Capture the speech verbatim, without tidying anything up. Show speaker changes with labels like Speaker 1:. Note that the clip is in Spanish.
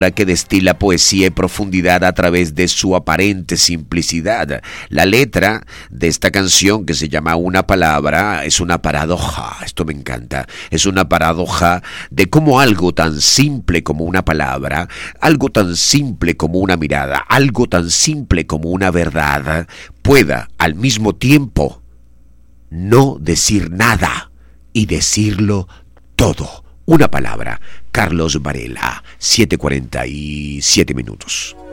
Speaker 1: que destila poesía y profundidad a través de su aparente simplicidad. La letra de esta canción, que se llama Una Palabra, es una paradoja, esto me encanta, es una paradoja de cómo algo tan simple como una palabra, algo tan simple como una mirada, algo tan simple como una verdad, pueda al mismo tiempo no decir nada y decirlo todo. Una palabra. Carlos Varela, siete cuarenta y siete minutos.